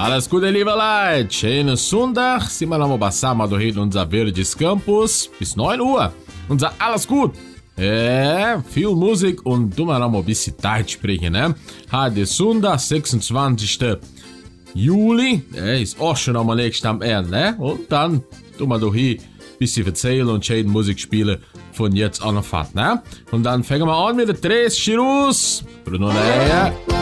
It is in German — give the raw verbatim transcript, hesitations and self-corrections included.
Alles Gute, liebe Leute. Schönen Sonntag. Sind wir nochmal beisammen da in unser Villages Campus. Bis neun Uhr. Unser Alles gut. Ja, viel Musik und du mal noch mal ein bisschen Deutsch sprechen, ne? Heute Sonntag, sechsundzwanzigsten Juli. Ja, ist auch schon am nächsten am Ende, ne? Und dann tun wir doch hier ein bisschen erzählen und schöne Musik spielen von jetzt an und fort, ne? Und dann fangen wir an mit der Tres Chirus. Bruno Leia.